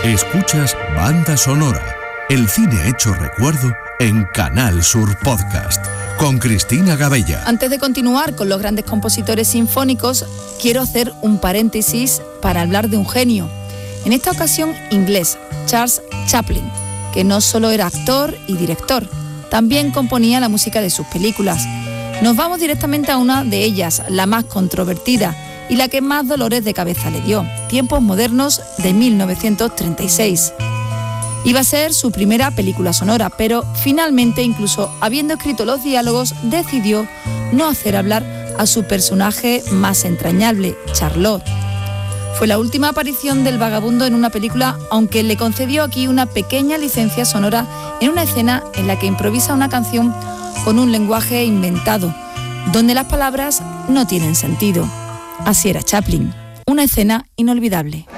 Escuchas Banda Sonora, el cine hecho recuerdo en Canal Sur Podcast, con Cristina Gabella. Antes de continuar con los grandes compositores sinfónicos, quiero hacer un paréntesis para hablar de un genio. En esta ocasión inglés, Charles Chaplin, que no solo era actor y director, también componía la música de sus películas. Nos vamos directamente a una de ellas, la más controvertida y la que más dolores de cabeza le dio, Tiempos modernos, de 1936. Iba a ser su primera película sonora, pero finalmente, incluso habiendo escrito los diálogos, decidió no hacer hablar a su personaje más entrañable, Charlotte. Fue la última aparición del vagabundo en una película, aunque le concedió aquí una pequeña licencia sonora en una escena en la que improvisa una canción con un lenguaje inventado, donde las palabras no tienen sentido. Así era Chaplin, una escena inolvidable.